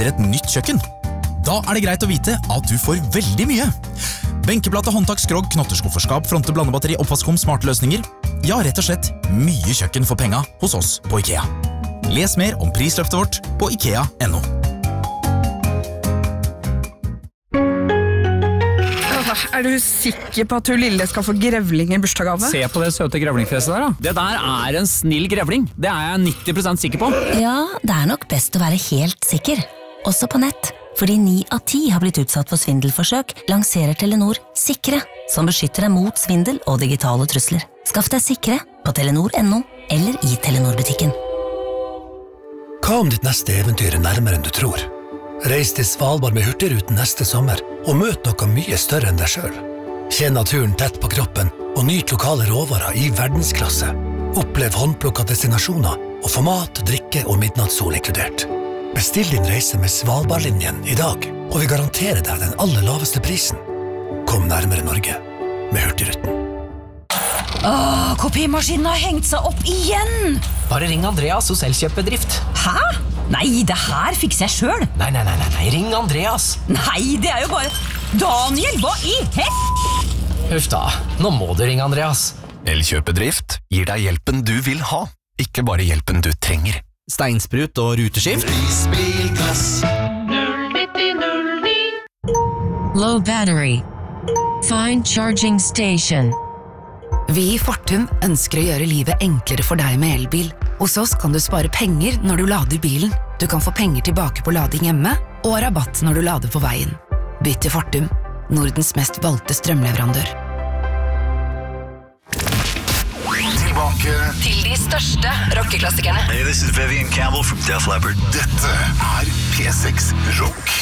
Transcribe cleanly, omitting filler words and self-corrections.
etter et nytt kjøkken. Da det greit å vite at du får veldig mye. Benkeplate, håndtak, skrog, knotterskufferskap, fronte, blandebatteri, oppvaskkom, smarte løsninger. Ja, rett og slett mye kjøkken for penga hos oss på IKEA. Les mer om prisløftet vårt på IKEA.no. Du sikker på at du lille skal få grevling i bursdagsgave? Se på det søte grevlingfjeset der da. Det der en snill grevling. Det jeg 90% sikker på. Ja, det nok best å være helt sikker. Også på nett. Fordi 9 av 10 har blitt utsatt for svindelforsøk, lanserer Telenor Sikre, som beskytter deg mot svindel og digitale trusler. Skaff deg Sikre på telenor.no eller i Telenor-butikken. Hva om ditt neste eventyr nærmere enn du tror? Reis til Svalbard med Hurtigruten neste sommer og møt noe mye større enn deg selv. Kjenn naturen tett på kroppen og nyt lokale råvarer i verdensklasse. Opplev håndplukka destinasjoner og få mat, drikke og midnattssol inkludert. Bestill din reise med Svalbardlinjen i dag, og vi garanterer deg den aller laveste prisen. Kom nærmere Norge med Hurtigruten. Kopimaskinen har hengt seg opp igjen! Bare ring Andreas hos Elkjøpbedrift. Hæ? Nei, det her fikser jeg selv. Nei, ring Andreas. Nei, det jo bare... Daniel, hva i Huff da, nå må du ringe Andreas. Elkjøpbedrift gir deg hjelpen du vil ha, ikke bare hjelpen du trenger. Steinsprut og ruteskift. Prisbilgass 09009. Low battery. Find charging station. Vi i Fortum ønsker å gjøre livet enklere for deg med elbil. Hos oss kan du spare penger når du lader bilen. Du kan få penger tilbake på lading hjemme, og rabatt når du lader på veien. Bytt til Fortum, Nordens mest valgte strømleverandør. Tilbake Til de største rockeklassikerne. Hey, this is Vivian Campbell from Def Leppard. Dette P6 Rock.